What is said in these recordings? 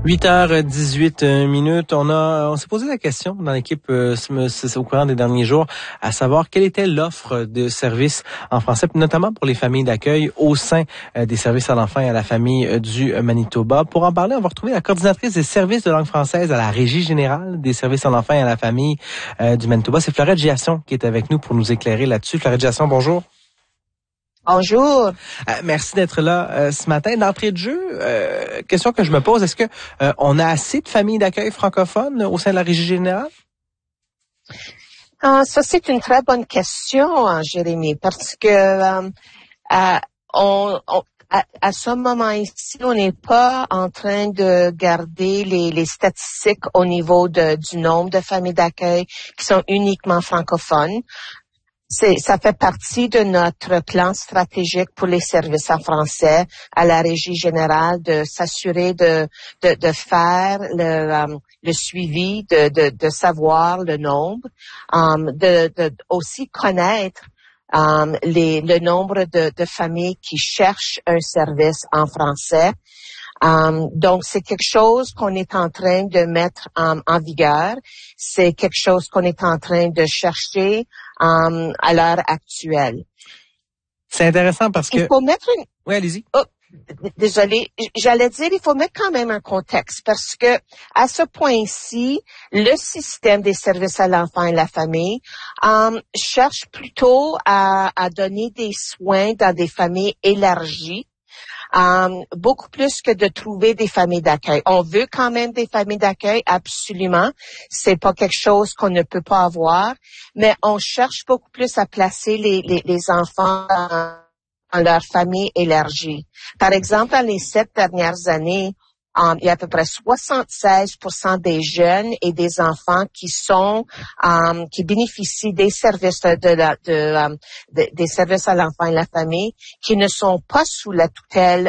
8h18. On s'est posé la question dans l'équipe au courant des derniers jours, à savoir quelle était l'offre de services en français, notamment pour les familles d'accueil au sein des services à l'enfant et à la famille du Manitoba. Pour en parler, on va retrouver la coordinatrice des services de langue française à la Régie générale des services à l'enfant et à la famille du Manitoba. C'est Florette Giasson qui est avec nous pour nous éclairer là-dessus. Florette Giasson, bonjour. Bonjour. Merci d'être là ce matin. D'entrée de jeu, question que je me pose, est-ce que on a assez de familles d'accueil francophones au sein de la Régie générale? Ça, c'est une très bonne question, Jérémy, parce que à ce moment ici, on n'est pas en train de garder les statistiques au niveau du nombre de familles d'accueil qui sont uniquement francophones. Ça fait partie de notre plan stratégique pour les services en français à la Régie générale de s'assurer de faire le suivi, de savoir le nombre, de aussi connaître le nombre de familles qui cherchent un service en français. Donc, c'est quelque chose qu'on est en train de mettre en vigueur. C'est quelque chose qu'on est en train de chercher à l'heure actuelle. C'est intéressant parce que... Il faut mettre une... Oui, allez-y. Oh, désolée. J'allais dire, il faut mettre quand même un contexte parce que, à ce point-ci, le système des services à l'enfant et la famille cherche plutôt à donner des soins dans des familles élargies. Beaucoup plus que de trouver des familles d'accueil. On veut quand même des familles d'accueil, absolument. C'est pas quelque chose qu'on ne peut pas avoir, mais on cherche beaucoup plus à placer les enfants dans leur famille élargie. Par exemple, dans les 7 dernières années, il y a à peu près 76% des jeunes et des enfants qui bénéficient des services des services à l'enfant et la famille qui ne sont pas sous la tutelle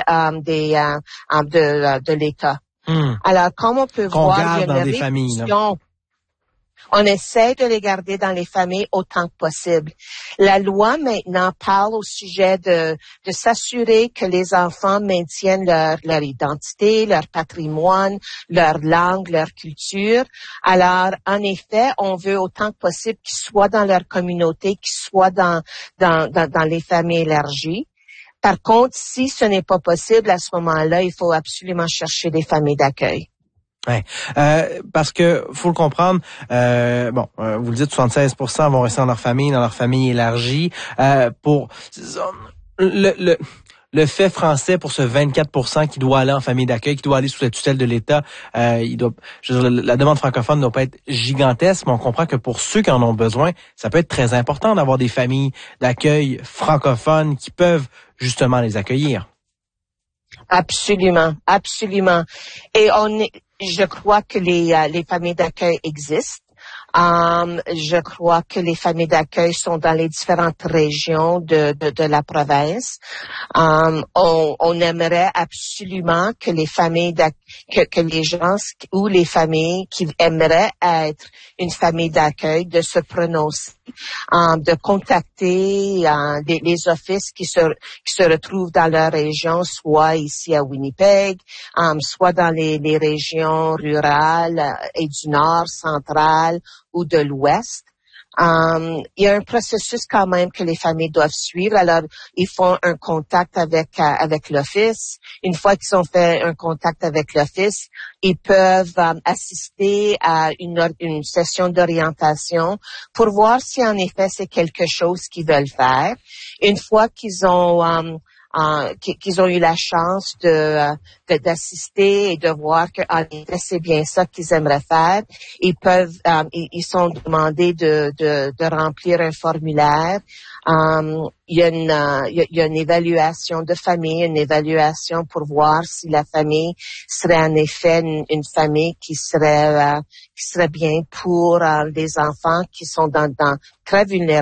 de l'État. Alors, comme on peut voir, il y a une réduction. On essaie de les garder dans les familles autant que possible. La loi maintenant parle au sujet de s'assurer que les enfants maintiennent leur identité, leur patrimoine, leur langue, leur culture. Alors, en effet, on veut autant que possible qu'ils soient dans leur communauté, qu'ils soient dans les familles élargies. Par contre, si ce n'est pas possible, à ce moment-là, il faut absolument chercher des familles d'accueil. Ouais, parce que faut le comprendre. Vous le dites, 76% vont rester dans leur famille élargie. Pour le fait français pour ce 24% qui doit aller en famille d'accueil, qui doit aller sous la tutelle de l'État, la demande francophone ne doit pas être gigantesque, mais on comprend que pour ceux qui en ont besoin, ça peut être très important d'avoir des familles d'accueil francophones qui peuvent justement les accueillir. Absolument, absolument. Et je crois que les familles d'accueil existent. Je crois que les familles d'accueil sont dans les différentes régions de la province. On aimerait absolument que les familles que les gens ou les familles qui aimeraient être une famille d'accueil de se prononcer, de contacter les offices qui se retrouvent dans leur région, soit ici à Winnipeg, soit dans les régions rurales et du nord, centrale ou de l'ouest. Il y a un processus quand même que les familles doivent suivre. Alors, ils font un contact avec l'office. Une fois qu'ils ont fait un contact avec l'office, ils peuvent assister à une session d'orientation pour voir si en effet c'est quelque chose qu'ils veulent faire. Une fois qu'ils ont eu la chance d'assister et de voir que en effet c'est bien ça qu'ils aimeraient faire, ils sont demandés de remplir un formulaire. Il y a une évaluation de famille, une évaluation pour voir si la famille serait en effet une famille qui serait bien pour les enfants qui sont dans très vulnérables.